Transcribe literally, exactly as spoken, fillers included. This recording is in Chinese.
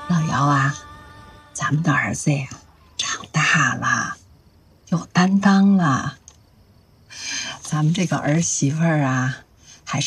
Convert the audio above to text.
老姚啊，咱们的儿子呀，长大了，有担当了。咱们这个儿媳妇儿啊，